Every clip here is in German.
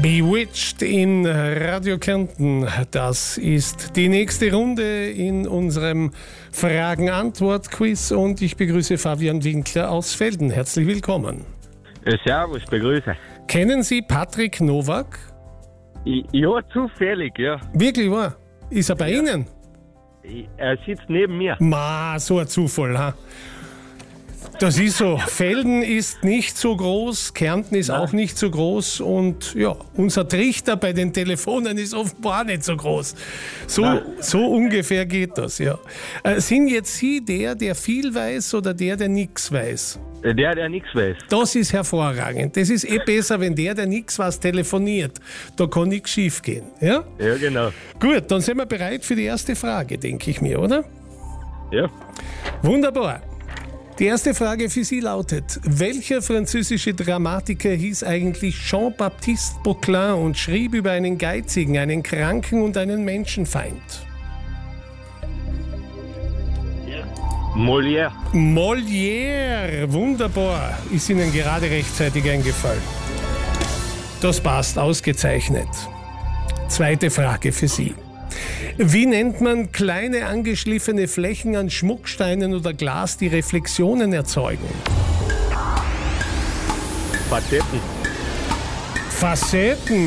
Bewitched in Radio Kärnten. Das ist die nächste Runde in unserem Fragen-Antwort-Quiz und ich begrüße Fabian Winkler aus Velden. Herzlich willkommen. Servus, begrüße. Kennen Sie Patrick Nowak? Ja, zufällig, ja. Wirklich wahr? Ist er bei Ihnen? Er sitzt neben mir. So ein Zufall, ha? Das ist so. Velden ist nicht so groß, Kärnten ist auch nicht so groß und ja, unser Trichter bei den Telefonen ist offenbar nicht so groß. So ungefähr geht das, ja. Sind jetzt Sie der viel weiß oder der nichts weiß? Der nichts weiß. Das ist hervorragend. Das ist besser, wenn der nichts weiß, telefoniert. Da kann nichts schief gehen. Ja? Ja, genau. Gut, dann sind wir bereit für die erste Frage, denke ich mir, oder? Ja. Wunderbar. Die erste Frage für Sie lautet: Welcher französische Dramatiker hieß eigentlich Jean-Baptiste Poquelin und schrieb über einen Geizigen, einen Kranken und einen Menschenfeind? Molière. Molière, wunderbar. Ist Ihnen gerade rechtzeitig eingefallen. Das passt, ausgezeichnet. Zweite Frage für Sie. Wie nennt man kleine angeschliffene Flächen an Schmucksteinen oder Glas, die Reflexionen erzeugen? Facetten. Facetten.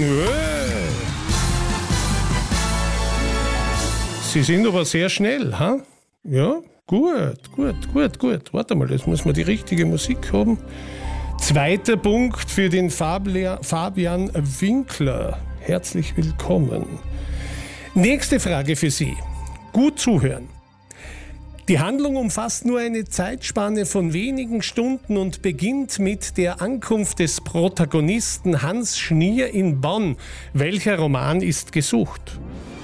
Sie sind aber sehr schnell, ha? Ja, gut. Warte mal, jetzt muss man die richtige Musik haben. Zweiter Punkt für den Fabian Winkler. Herzlich willkommen. Nächste Frage für Sie. Gut zuhören. Die Handlung umfasst nur eine Zeitspanne von wenigen Stunden und beginnt mit der Ankunft des Protagonisten Hans Schnier in Bonn. Welcher Roman ist gesucht?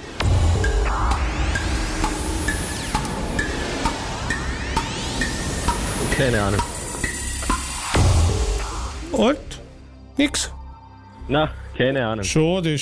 Keine Ahnung. Und? Nix? Na, keine Ahnung. Schade.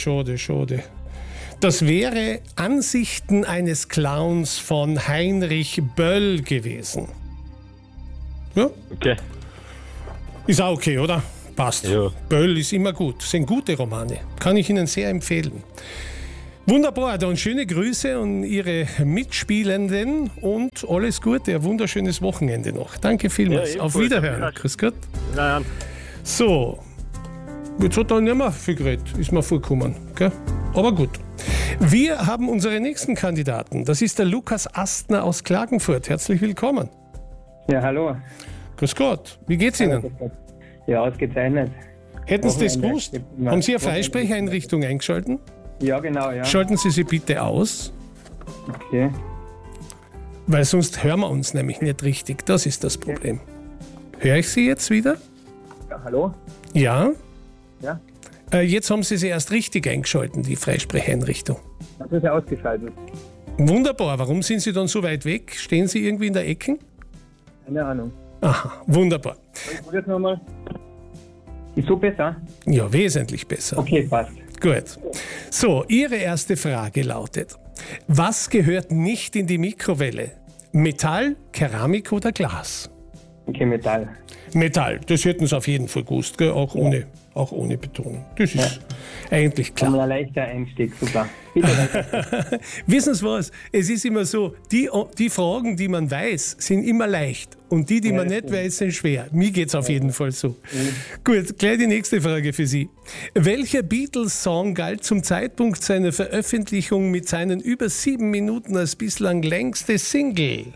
Das wäre Ansichten eines Clowns von Heinrich Böll gewesen. Ja? Okay. Ist auch okay, oder? Passt. Ja. Böll ist immer gut. Das sind gute Romane. Kann ich Ihnen sehr empfehlen. Wunderbar, dann schöne Grüße an Ihre Mitspielenden und alles Gute, ein wunderschönes Wochenende noch. Danke vielmals. Ja, auf Wiederhören. Grüß Gott. Nein. So, jetzt hat er nicht mehr viel geredet, ist mir vorgekommen. Gell? Aber gut. Wir haben unsere nächsten Kandidaten. Das ist der Lukas Astner aus Klagenfurt. Herzlich willkommen. Ja, hallo. Grüß Gott. Wie geht's Ihnen? Ja, ausgezeichnet. Hätten Sie das gewusst? Haben Sie eine Freisprecheinrichtung eingeschaltet? Ja, genau, ja. Schalten Sie sie bitte aus, Okay. weil sonst hören wir uns nämlich nicht richtig. Das ist das Problem. Höre ich Sie jetzt wieder? Ja, hallo? Ja? Ja? Jetzt haben Sie sie erst richtig eingeschalten, die Freisprecheinrichtung. Das ist ja ausgeschaltet. Wunderbar. Warum sind Sie dann so weit weg? Stehen Sie irgendwie in der Ecke? Keine Ahnung. Aha, wunderbar. Ich probiere es nochmal. Ist so besser? Ja, wesentlich besser. Okay, passt. Gut. So, Ihre erste Frage lautet: Was gehört nicht in die Mikrowelle? Metall, Keramik oder Glas? Okay, Metall. Metall, das hätten Sie auf jeden Fall gewusst, gell? Auch ohne Betonung. Das ist eigentlich klar. Ein leichter Einstieg, super. Bitte weiter. Wissen Sie was? Es ist immer so, die Fragen, die man weiß, sind immer leicht. Und die man nicht weiß, sind schwer. Mir geht es auf jeden Fall so. Gut, gleich die nächste Frage für Sie. Welcher Beatles-Song galt zum Zeitpunkt seiner Veröffentlichung mit seinen über 7 Minuten als bislang längste Single?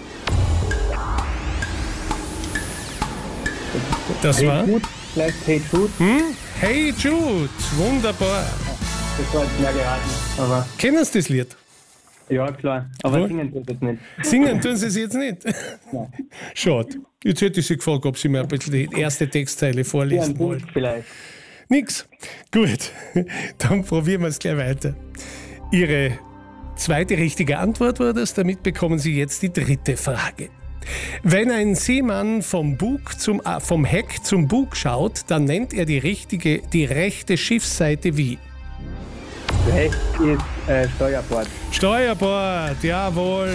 Das war? Hey Jude, vielleicht Hey Jude. Hey Jude, wunderbar. Das war jetzt mehr geraten. Aber Kennen Sie das Lied? ja, klar. Aber Wo? singen tut das nicht. Singen tun Sie es jetzt nicht? Nein. Schade. Jetzt hätte ich Sie gefragt, ob Sie mir ein bisschen die erste Textzeile Ja, vorlesen ein wollen. Punkt vielleicht. Nix. Gut, dann probieren wir es gleich weiter. Ihre zweite richtige Antwort war das, damit bekommen Sie jetzt die dritte Frage. Wenn ein Seemann vom Heck zum Bug schaut, dann nennt er die rechte Schiffsseite wie? Rechts ist Steuerbord. Steuerbord, jawohl.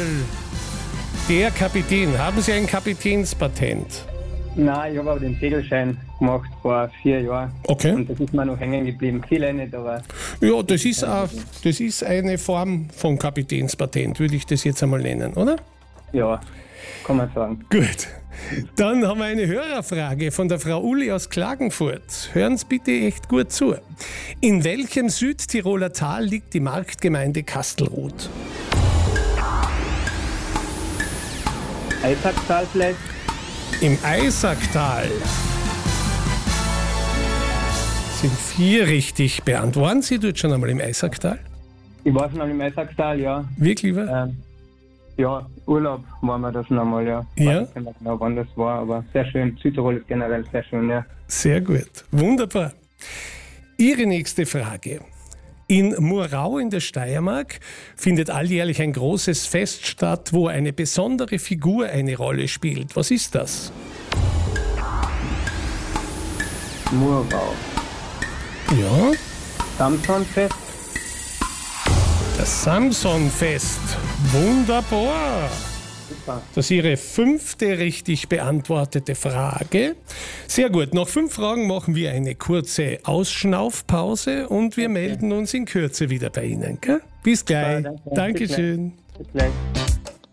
Der Kapitän. Haben Sie ein Kapitänspatent? Nein, ich habe aber den Segelschein gemacht vor 4 Jahren. Okay. Und das ist mir noch hängen geblieben. Viele nicht, aber Ja, das ist eine Form von Kapitänspatent, würde ich das jetzt einmal nennen, oder? ja, kann man sagen. Gut. Dann haben wir eine Hörerfrage von der Frau Uli aus Klagenfurt. Hören Sie bitte echt gut zu. In welchem Südtiroler Tal liegt die Marktgemeinde Kastelruth? Eisacktal vielleicht? Im Eisacktal. Sind 4 richtig beantwortet. Waren Sie dort schon einmal im Eisacktal? Ich war schon einmal im Eisacktal, ja. Wirklich wahr? Ja, Urlaub waren wir da schon einmal, ja. Ja? Ich weiß nicht mehr genau, wann das war, aber sehr schön. Südtirol ist generell sehr schön, ja. Sehr gut. Wunderbar. Ihre nächste Frage. In Murau in der Steiermark findet alljährlich ein großes Fest statt, wo eine besondere Figur eine Rolle spielt. Was ist das? Murau. Ja, Samsonfest? das Samsonfest. Wunderbar. Super. Das ist Ihre 5. richtig beantwortete Frage. Sehr gut. Nach 5 Fragen machen wir eine kurze Ausschnaufpause und wir melden uns in Kürze wieder bei Ihnen. Gell? Bis gleich. Danke. Dankeschön. Bis gleich.